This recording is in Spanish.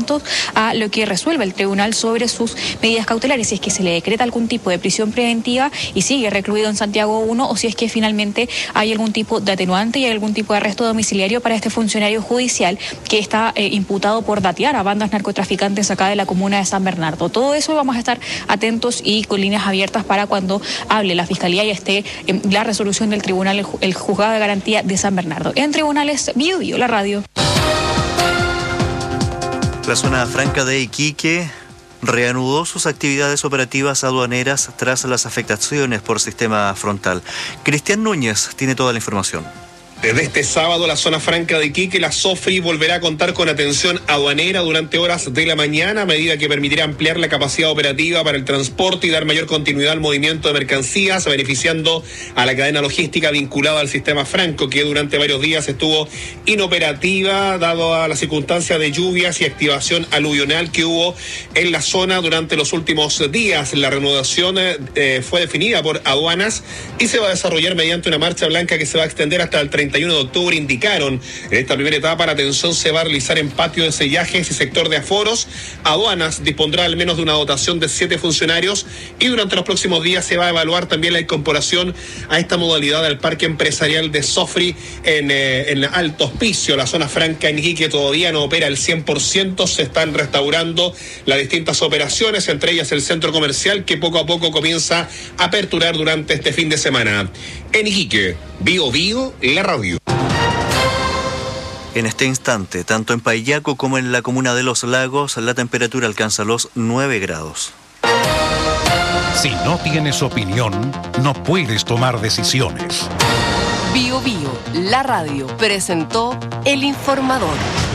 atentos a lo que resuelve el tribunal sobre sus medidas cautelares, si es que se le decreta algún tipo de prisión preventiva y sigue recluido en Santiago 1, o si es que finalmente hay algún tipo de atenuante y hay algún tipo de arresto domiciliario para este funcionario judicial que está imputado por datear a bandas narcotraficantes acá de la comuna de San Bernardo. Todo eso vamos a estar atentos y con líneas abiertas para cuando hable la Fiscalía y esté la resolución del tribunal, el Juzgado de Garantía de San Bernardo. En tribunales, Bio Bio, la radio. La zona franca de Iquique reanudó sus actividades operativas aduaneras tras las afectaciones por sistema frontal. Cristian Núñez tiene toda la información. Desde este sábado, la zona franca de Iquique, la SOFRI, volverá a contar con atención aduanera durante horas de la mañana, medida que permitirá ampliar la capacidad operativa para el transporte y dar mayor continuidad al movimiento de mercancías, beneficiando a la cadena logística vinculada al sistema franco, que durante varios días estuvo inoperativa, dado a las circunstancias de lluvias y activación aluvional que hubo en la zona durante los últimos días. La reanudación fue definida por aduanas y se va a desarrollar mediante una marcha blanca que se va a extender hasta el 31 de octubre, indicaron. En esta primera etapa, la atención se va a realizar en patio de sellajes y sector de aforos. Aduanas dispondrá al menos de una dotación de 7 funcionarios y durante los próximos días se va a evaluar también la incorporación a esta modalidad del parque empresarial de SOFRI en Alto Hospicio. La zona franca en Iquique todavía no opera al 100%, se están restaurando las distintas operaciones, entre ellas el centro comercial, que poco a poco comienza a aperturar durante este fin de semana. En Iquique, Bio Bio, la radio. En este instante, tanto en Payaco como en la comuna de Los Lagos, la temperatura alcanza los 9 grados. Si no tienes opinión, no puedes tomar decisiones. Bio Bio, la radio, presentó El Informador.